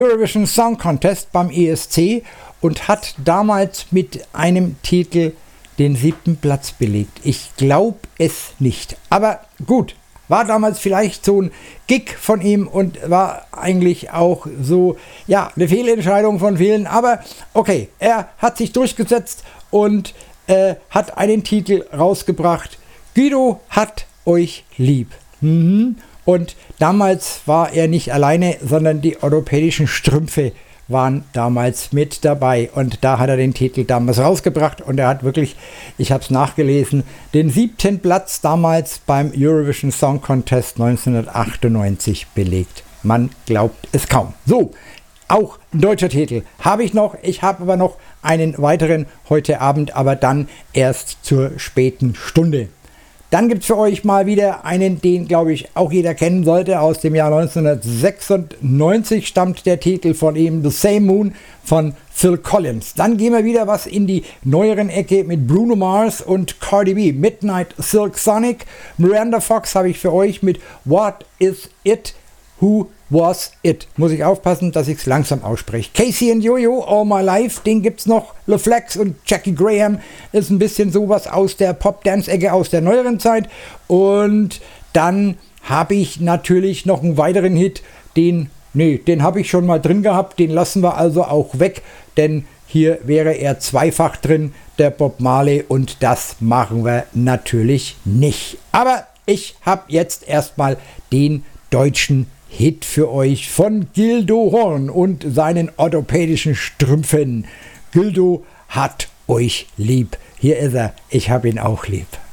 Eurovision Song Contest beim ESC und hat damals mit einem Titel den 7. Platz belegt. Ich glaube es nicht. Aber gut, war damals vielleicht so ein Gig von ihm und war eigentlich auch so, ja, eine Fehlentscheidung von vielen. Aber okay, er hat sich durchgesetzt und hat einen Titel rausgebracht. Guido hat euch lieb. Und damals war er nicht alleine, sondern die orthopädischen Strümpfe waren damals mit dabei. Und da hat er den Titel damals rausgebracht und er hat wirklich, ich habe es nachgelesen, den 7. Platz damals beim Eurovision Song Contest 1998 belegt. Man glaubt es kaum. So, auch ein deutscher Titel habe ich noch. Ich habe aber noch einen weiteren heute Abend, aber dann erst zur späten Stunde. Dann gibt es für euch mal wieder einen, den, glaube ich, auch jeder kennen sollte. Aus dem Jahr 1996 stammt der Titel von ihm, The Same Moon von Phil Collins. Dann gehen wir wieder was in die neueren Ecke mit Bruno Mars und Cardi B. Midnight Silk Sonic. Miranda Fox habe ich für euch mit What Is It? Who Was It? Muss ich aufpassen, dass ich es langsam ausspreche. Casey and Yo-Yo, All My Life, den gibt's noch. LeFlex und Jackie Graham ist ein bisschen sowas aus der Pop-Dance-Ecke aus der neueren Zeit. Und dann habe ich natürlich noch einen weiteren Hit, den habe ich schon mal drin gehabt, den lassen wir also auch weg, denn hier wäre er zweifach drin, der Bob Marley, und das machen wir natürlich nicht. Aber ich habe jetzt erstmal den deutschen Hit für euch von Gildo Horn und seinen orthopädischen Strümpfen. Gildo hat euch lieb. Hier ist er. Ich hab ihn auch lieb.